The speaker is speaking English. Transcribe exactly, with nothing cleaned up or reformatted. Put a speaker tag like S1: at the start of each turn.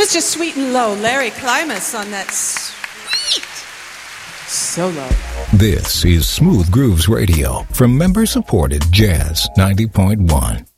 S1: was just Sweet and Low. Larry Klimas on that sweet solo.
S2: This is Smooth Grooves Radio from member-supported Jazz ninety point one.